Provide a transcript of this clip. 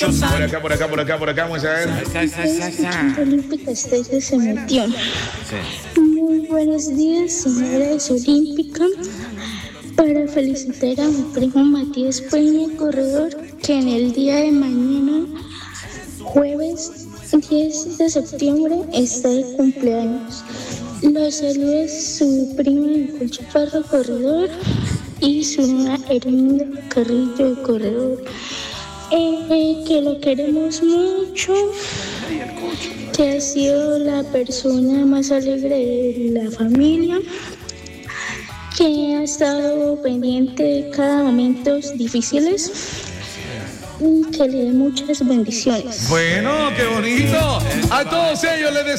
Por acá, vamos a ver. Olímpicas se metió. Muy buenos días, señoras olímpica. Para felicitar a mi primo Matías Peña, corredor, que en el día de mañana, jueves 10 de septiembre, está de cumpleaños. Los saluda su prima Nicole Chaparro, corredor, y su hermana Herminda Carrillo, corredor. Que lo queremos mucho, que ha sido la persona más alegre de la familia, que ha estado pendiente de cada momento difíciles y que le dé muchas bendiciones. Bueno, qué bonito. A todos ellos les deseo